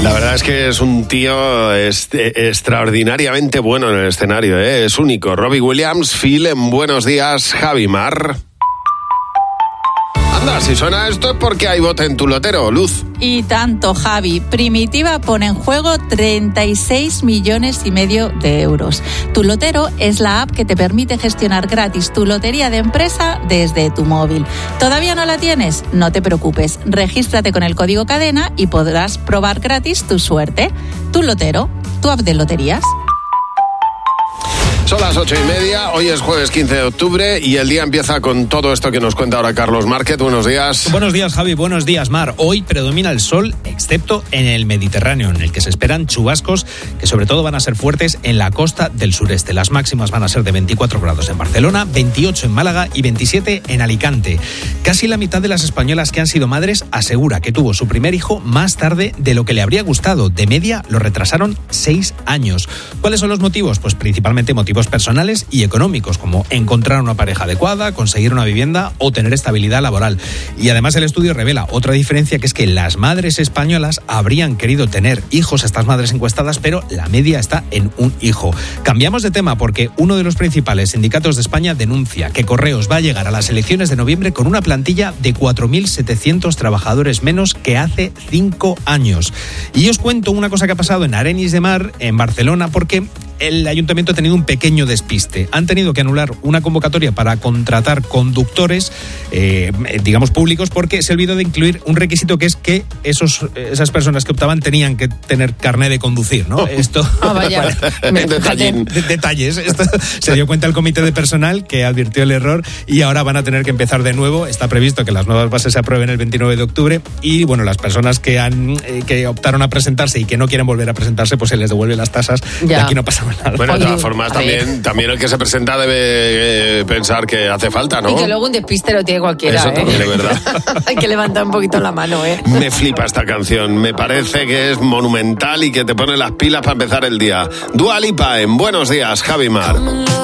La verdad es que es un tío extraordinariamente bueno en el escenario, ¿eh? Es único. Robbie Williams, Phil en Buenos Días, Javi Mar. Anda, si suena esto es porque hay bote en tu lotero, Luz. Y tanto, Javi. Primitiva pone en juego 36,5 millones de euros. Tu Lotero es la app que te permite gestionar gratis tu lotería de empresa desde tu móvil. ¿Todavía no la tienes? No te preocupes. Regístrate con el código cadena y podrás probar gratis tu suerte. Tu Lotero, tu app de loterías. Son las 8:30, hoy es jueves 15 de octubre y el día empieza con todo esto que nos cuenta ahora Carlos Márquez. Buenos días. Buenos días, Javi. Buenos días, Mar. Hoy predomina el sol, excepto en el Mediterráneo, en el que se esperan chubascos que sobre todo van a ser fuertes en la costa del sureste. Las máximas van a ser de 24 grados en Barcelona, 28 en Málaga y 27 en Alicante. Casi la mitad de las españolas que han sido madres asegura que tuvo su primer hijo más tarde de lo que le habría gustado. De media lo retrasaron 6 años. ¿Cuáles son los motivos? Pues principalmente motivos personales y económicos, como encontrar una pareja adecuada, conseguir una vivienda o tener estabilidad laboral. Y además el estudio revela otra diferencia, que es que las madres españolas habrían querido tener hijos, estas madres encuestadas, pero la media está en un hijo. Cambiamos de tema porque uno de los principales sindicatos de España denuncia que Correos va a llegar a las elecciones de noviembre con una plantilla de 4.700 trabajadores menos que hace 5 años. Y os cuento una cosa que ha pasado en Arenys de Mar, en Barcelona, porque el ayuntamiento ha tenido un pequeño despiste. Han tenido que anular una convocatoria para contratar conductores, públicos, porque se olvidó de incluir un requisito, que es que esas personas que optaban tenían que tener carné de conducir, ¿no? Esto, vaya. Detalles. Esto se dio cuenta el comité de personal, que advirtió el error, y ahora van a tener que empezar de nuevo. Está previsto que las nuevas bases se aprueben el 29 de octubre y, bueno, las personas que optaron a presentarse y que no quieren volver a presentarse, pues se les devuelve las tasas. Y aquí no pasa nada. Bueno, de todas formas, también el que se presenta debe pensar que hace falta, ¿no? Y que luego un despiste lo tiene cualquiera. Eso también, de verdad. Hay que levantar un poquito la mano, ¿eh? Me flipa esta canción. Me parece que es monumental y que te pone las pilas para empezar el día. Dua Lipa en Buenos Días, Javi Mar.